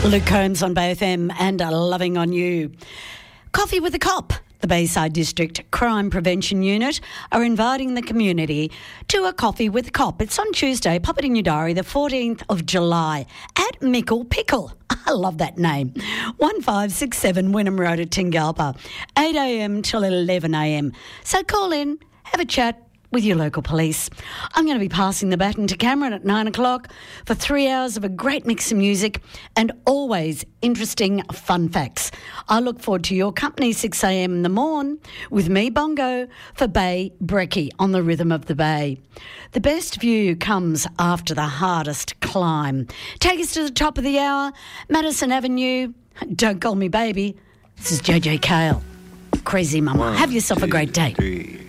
Luke Combs on Bay FM and Loving on You. Coffee with a Cop. The Bayside District Crime Prevention Unit are inviting the community to a Coffee with a Cop. It's on Tuesday, pop it in your diary, the 14th of July at Mickle Pickle. I love that name. 1567 Wynnum Road at Tingalpa, 8 a.m. till 11 a.m. So call in, have a chat with your local police. I'm going to be passing the baton to Cameron at 9 o'clock for 3 hours of a great mix of music and always interesting fun facts. I look forward to your company 6 a.m. in the morn with me, Bongo, for Bay Brekkie on the Rhythm of the Bay. The best view comes after the hardest climb. Take us to the top of the hour, Madison Avenue. Don't call me baby. This is JJ Cale. Crazy Mama. Have yourself a great day. 3.